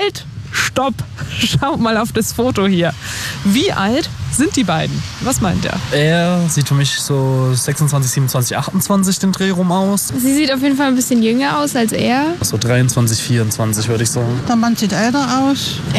Halt! Stopp! Schaut mal auf das Foto hier. Wie alt sind die beiden? Was meint er? Er sieht für mich so 26, 27, 28 den Dreh rum aus. Sie sieht auf jeden Fall ein bisschen jünger aus als er. So 23, 24 würde ich sagen. Der Mann sieht älter aus.